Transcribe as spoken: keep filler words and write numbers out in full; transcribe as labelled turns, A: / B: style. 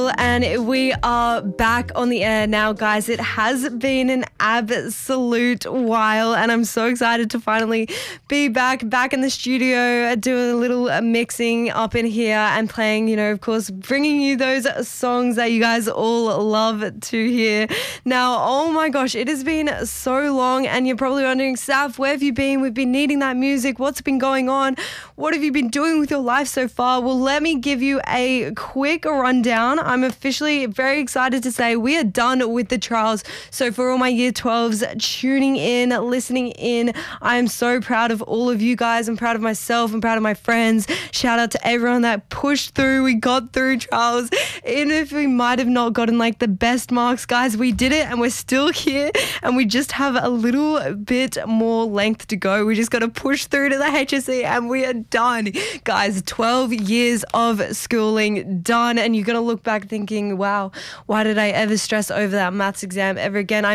A: And we are back on the air now, guys. It has been an absolute while, and I'm so excited to finally be back, back in the studio, doing a little mixing up in here and playing, you know, of course, bringing you those songs that you guys all love to hear. Now, oh my gosh, it has been so long, and you're probably wondering, Saf, where have you been? We've been needing that music. What's been going on? What have you been doing with your life so far? Well, let me give you a quick rundown. I'm officially very excited to say we are done with the trials. So for all my year twelves tuning in, listening in, I am so proud of all of you guys. I'm proud of myself. I'm proud of my friends. Shout out to everyone that pushed through. We got through trials. Even if we might have not gotten like the best marks, guys, we did it and we're still here, and we just have a little bit more length to go. We just got to push through to the H S C and we are done. Guys, twelve years of schooling done, and you're going to look back thinking, wow, why did I ever stress over that maths exam ever again? I